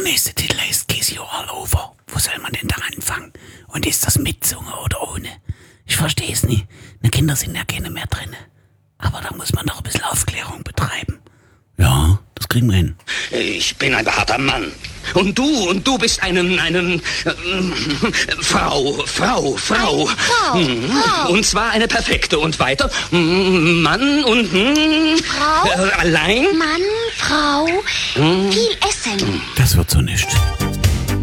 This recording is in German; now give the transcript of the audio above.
nächste Titel heißt Kiss You All Over. Wo soll man denn da anfangen? Und ist das mit Zunge oder ohne? Ich verstehe es nie. Die Kinder sind ja keine mehr drin. Aber da muss man doch ein bisschen Aufklärung betreiben. Ja, das kriegen wir hin. Ich bin ein behaarter Mann. Und du bist Frau. Frau. Und zwar eine perfekte. Und weiter, Mann und Frau. allein. Mann, Frau. Viel Essen. Das wird so nicht.